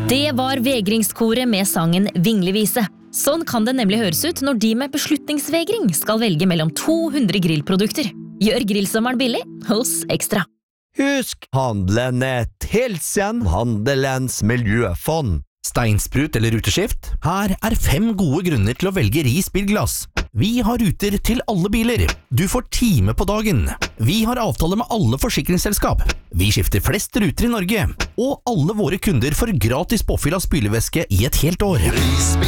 Det var vegringskoret med sangen Vinglevise. Sånn kan det nemlig høres ut når de med beslutningsvegring skal velge mellom 200 grillprodukter. Gjør grillsommeren billig hos Ekstra. Husk, handelen Helsen, handelens miljøfond. Steinsprut eller ruteskift? Her 5 gode grunner til å velge Ris bilglass. Vi har ruter til alle biler. Du får time på dagen. Vi har avtale med alle forsikringsselskap. Vi skifter flest ruter i Norge. Og alle våre kunder får gratis påfyll av spylevæske i et helt år.